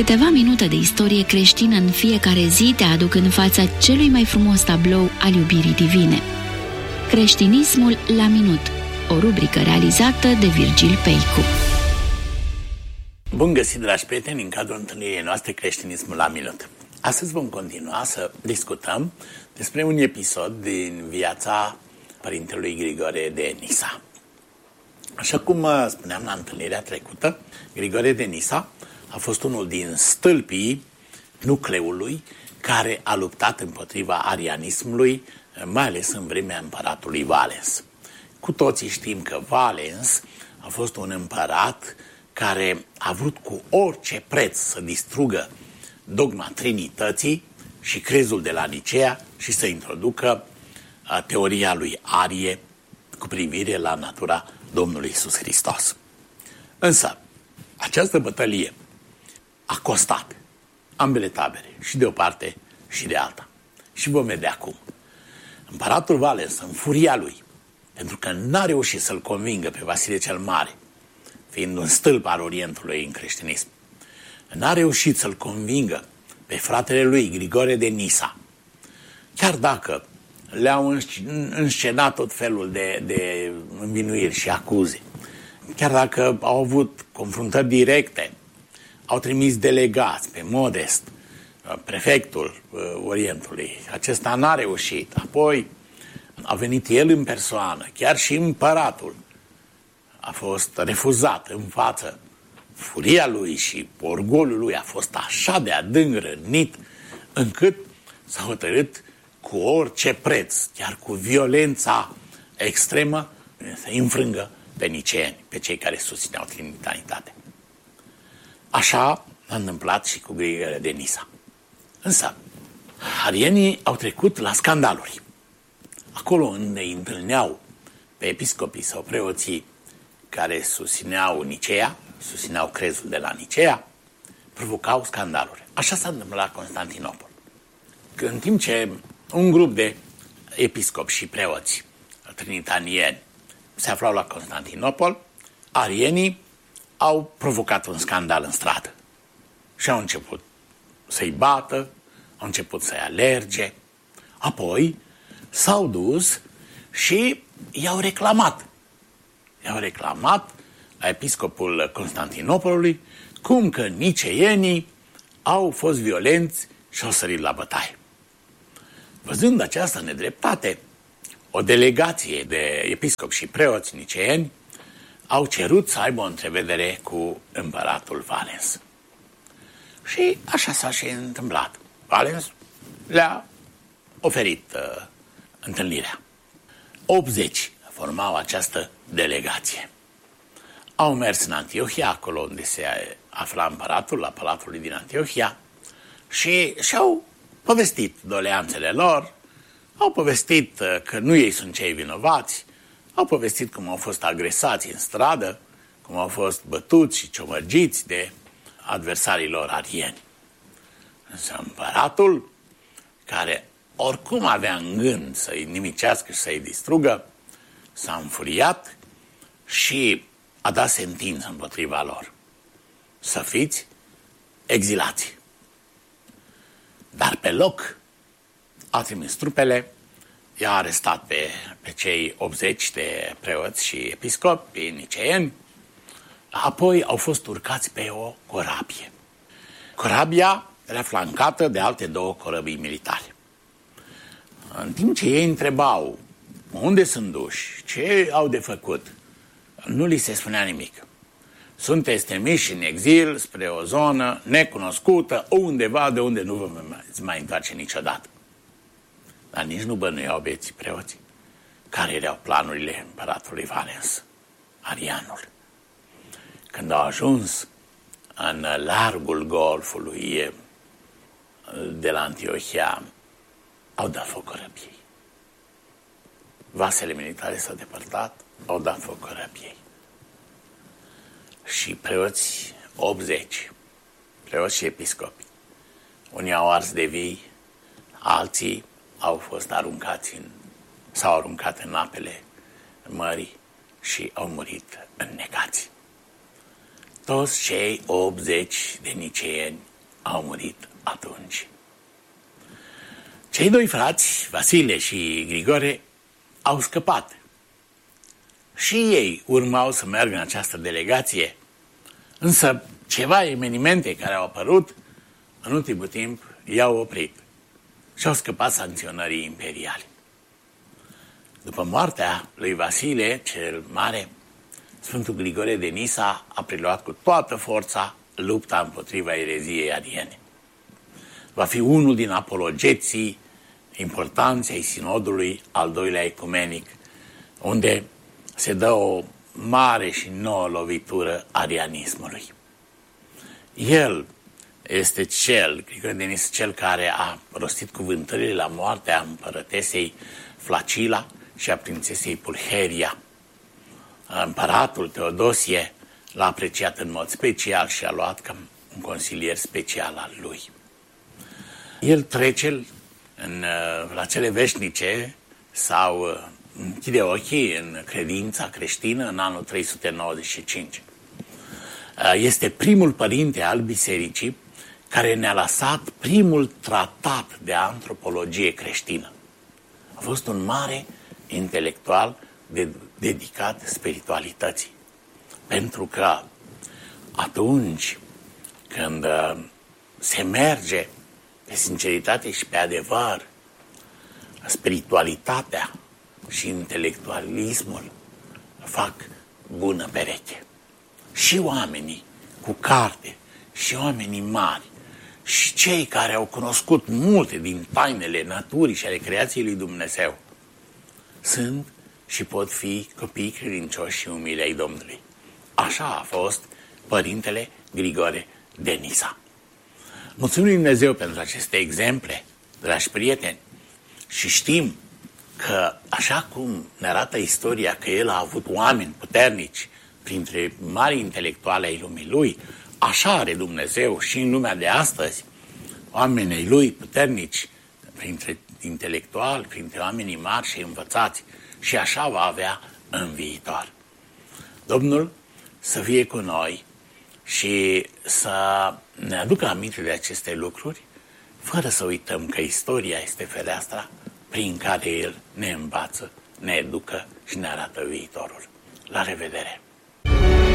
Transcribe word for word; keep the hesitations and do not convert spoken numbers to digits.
Câteva minute de istorie creștină în fiecare zi te aduc în fața celui mai frumos tablou al iubirii divine. Creștinismul la minut, o rubrică realizată de Virgil Peicu. Bun găsit, dragi prieteni, în cadrul întâlnirii noastre Creștinismul la minut. Astăzi vom continua să discutăm despre un episod din viața părintelui Grigore de Nisa. Așa cum spuneam la întâlnirea trecută, Grigore de Nisa a fost unul din stâlpii nucleului care a luptat împotriva arianismului, mai ales în vremea împăratului Valens. Cu toții știm că Valens a fost un împărat care a vrut cu orice preț să distrugă dogma Trinității și crezul de la Nicea și să introducă teoria lui Arie cu privire la natura Domnului Iisus Hristos. Însă, această bătălie a costat ambele tabere, și de o parte și de alta. Și vom vedea cum. Împăratul Valens, în furia lui, pentru că n-a reușit să-l convingă pe Vasile cel Mare, fiind un stâlp al Orientului în creștinism, n-a reușit să-l convingă pe fratele lui, Grigore de Nisa, chiar dacă le-au înscenat tot felul de, de învinuiri și acuze, chiar dacă au avut confruntări directe, au trimis delegați pe Modest, prefectul Orientului. Acesta n-a reușit. Apoi a venit el în persoană, chiar și împăratul a fost refuzat în față. Furia lui și orgoliul lui a fost așa de adânc rănit, încât s-a hotărât cu orice preț, chiar cu violența extremă, să înfrângă pe niceeni, pe cei care susțineau Trinitatea. Așa a întâmplat și cu Grigore de Nisa. Însă, arienii au trecut la scandaluri. Acolo unde îi întâlneau pe episcopii sau preoții care susțineau Nicea, susțineau crezul de la Nicea, provocau scandaluri. Așa s-a întâmplat la Constantinopol. În timp ce un grup de episcopi și preoți trinitanieni se aflau la Constantinopol, arienii au provocat un scandal în stradă și au început să-i bată, au început să-i alerge, apoi s-au dus și i-au reclamat. I-au reclamat la episcopul Constantinopolului cum că niceienii au fost violenți și au sărit la bătaie. Văzând această nedreptate, o delegație de episcopi și preoți niceieni au cerut să aibă o întrevedere cu împăratul Valens. Și așa s-a și întâmplat. Valens le-a oferit uh, întâlnirea. optzeci formau această delegație. Au mers în Antiohia, acolo unde se afla împăratul, la palatul lui din Antiohia, și și-au povestit doleanțele lor, au povestit uh, că nu ei sunt cei vinovați, au povestit cum au fost agresați în stradă, cum au fost bătuți și ciomăgiți de adversarii lor arieni. Însă împăratul, care oricum avea în gând să-i nimicească și să-i distrugă, s-a înfuriat și a dat sentință împotriva lor. Să fiți exilați. Dar pe loc a trimis trupele, i-a arestat pe, pe cei optzeci de preoți și episcopi niceieni, apoi au fost urcați pe o corabie. Corabia era flancată de alte două corăbii militare. În timp ce ei întrebau unde sunt duși, ce au de făcut, nu li se spunea nimic. Sunteți trimiși în exil spre o zonă necunoscută, undeva de unde nu vă veți mai întoarce niciodată. Dar nici nu bănuiau bieții preoții care erau planurile împăratului Valens, arianul. Când au ajuns în largul golfului de la Antiohia, au dat foc corăbiei. Vasele militare s-au depărtat, au dat foc corăbiei. Și preoți optzeci, preoți și episcopi, unii au ars de vii, alții au fost aruncați în, s-au aruncat în apele mării și au murit înnecați. Toți cei optzeci de niceieni au murit atunci. Cei doi frați, Vasile și Grigore, au scăpat. Și ei urmau să meargă în această delegație, însă ceva evenimente care au apărut în ultimul timp i-au oprit și au scăpat sancționării imperiale. După moartea lui Vasile cel Mare, Sfântul Grigore de Nisa a preluat cu toată forța lupta împotriva ereziei ariene. Va fi unul din apologeții importanței ai sinodului al doilea ecumenic, unde se dă o mare și nouă lovitură arianismului. El este cel, Grigore de Nisa, cel care a rostit cuvântările la moartea împărătesei Flacila și a prințesei Pulcheria. Împăratul Teodosie l-a apreciat în mod special și a luat ca un consilier special al lui. El trece în, la cele veșnice sau închide ochii în credința creștină în anul trei sute nouăzeci și cinci. Este primul părinte al bisericii care ne-a lăsat primul tratat de antropologie creștină. A fost un mare intelectual de, dedicat spiritualității. Pentru că atunci când se merge pe sinceritate și pe adevăr, spiritualitatea și intelectualismul fac bună pereche. Și oamenii cu carte, și oamenii mari, și cei care au cunoscut multe din tainele naturii și ale creației lui Dumnezeu sunt și pot fi copii credincioși și umili ai Domnului. Așa a fost părintele Grigore de Nisa. Mulțumim lui Dumnezeu pentru aceste exemple, dragi prieteni, și știm că așa cum ne arată istoria că el a avut oameni puternici printre mari intelectuali ai lumii lui, așa are Dumnezeu și în lumea de astăzi oamenii lui puternici printre intelectuali, printre oamenii mari și învățați, și așa va avea în viitor. Domnul să fie cu noi și să ne aducă aminte de aceste lucruri, fără să uităm că istoria este fereastra prin care El ne învață, ne educă și ne arată viitorul. La revedere!